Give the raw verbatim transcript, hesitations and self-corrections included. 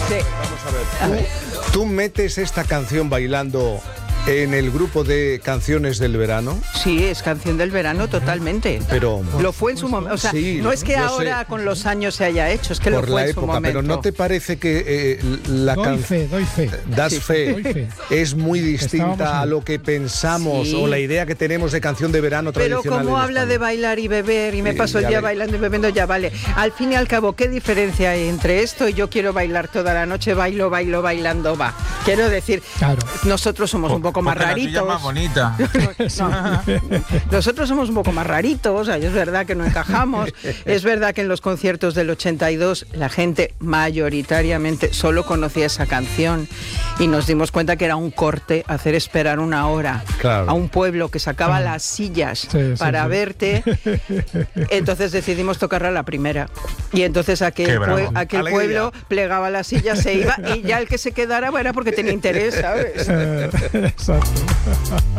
Sí. Vamos a ver. A ¿Tú, ver. tú metes esta canción bailando en el grupo de canciones del verano? Sí, es canción del verano totalmente. Pero Lo fue en su momento. O sea, sí, no es que yo ahora sé. con los años se haya hecho, es que lo por fue la en su época, momento. pero ¿no te parece que eh, la Doy canción fe, doy fe. Das Sí. fe Doy fe. es muy distinta Estábamos a ahí. lo que pensamos Sí. o la idea que tenemos de canción de verano Pero tradicional? como en habla España? de bailar y beber y me Sí, paso el ya día le- bailando y bebiendo, ya vale. Al fin y al cabo, ¿qué diferencia hay entre esto y yo quiero bailar toda la noche, bailo, bailo, bailando, va? Quiero decir, Claro. nosotros somos un poco más Porque la tuya es raritos. más bonita. No. Nosotros somos un poco más raritos, o sea, es verdad que no encajamos, es verdad que en los conciertos del ochenta y dos la gente mayoritariamente solo conocía esa canción y nos dimos cuenta que era un corte hacer esperar una hora Claro. a un pueblo que sacaba Ah. las sillas Sí, sí, para sí. verte, entonces decidimos tocarla la primera y entonces Qué aquel, bravo. pue- aquel Alegría. pueblo plegaba las sillas, se iba y ya el que se quedara era porque tenía interés, ¿sabes? Eh, Exacto.